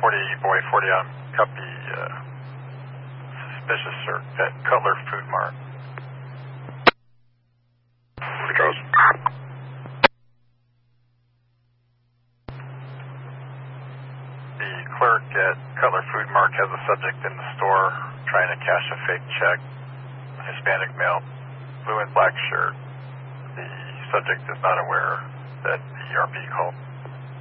40 boy 40 on copy. Suspicious sir at Cutler Food Mart. Charles. The clerk at Cutler Food Mart has a subject in the store trying to cash a fake check. Hispanic male, blue and black shirt. The subject is not aware that the ERP called.